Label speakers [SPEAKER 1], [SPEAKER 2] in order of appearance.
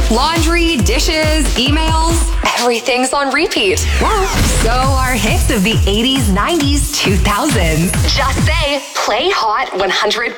[SPEAKER 1] Laundry, dishes, emails, everything's on repeat. So are hits of the 80s, 90s, 2000s. Just say, play Hot 100.9.